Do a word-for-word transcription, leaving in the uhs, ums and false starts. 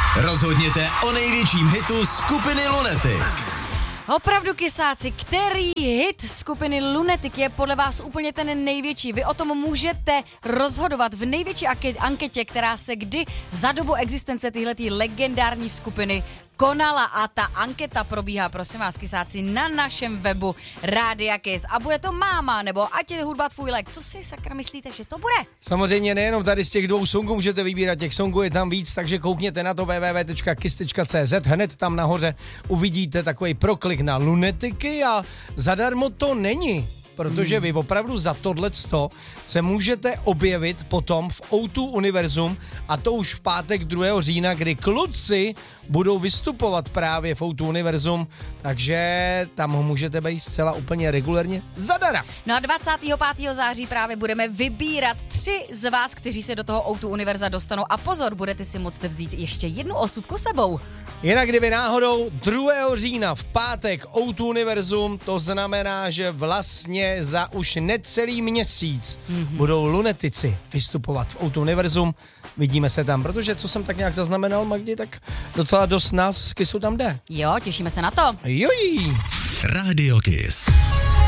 Rozhodněte o největším hitu skupiny Lunatic. Opravdu, kysáci, který hit skupiny Lunatic je podle vás úplně ten největší? Vy o tom můžete rozhodovat v největší anketě, která se kdy za dobu existence tyhletý legendární skupiny konala, a ta anketa probíhá, prosím vás, kysáci, na našem webu Rádia Kiss. A bude to máma, nebo ať je hudba tvůj lék. Co si, sakra, myslíte, že to bude? Samozřejmě nejenom tady z těch dvou songů můžete vybírat, těch songů je tam víc, takže koukněte na to w w w tečka kiss tečka c z, hned tam nahoře uvidíte takový proklik na Lunatiky a zadarmo to není. Protože vy opravdu za tohleto se můžete objevit potom v ó dva Univerzum, a to už v pátek druhého října, kdy kluci budou vystupovat právě v ó dva Univerzum, takže tam ho můžete být zcela úplně regulérně zadara. No a dvacátého pátého září právě budeme vybírat tři z vás, kteří se do toho ó dva Univerza dostanou, a pozor, budete si moct vzít ještě jednu osůbku sebou. Jinak kdyby náhodou druhého října v pátek ó dva Univerzum, to znamená, že vlastně za už necelý měsíc mm-hmm. budou Lunatici vystupovat v ó dva Univerzum. Vidíme se tam, protože co jsem tak nějak zaznamenal, Magdi, tak docela dost nás z Kissu tam jde. Jo, těšíme se na to. Jojí. Rádio Kiss.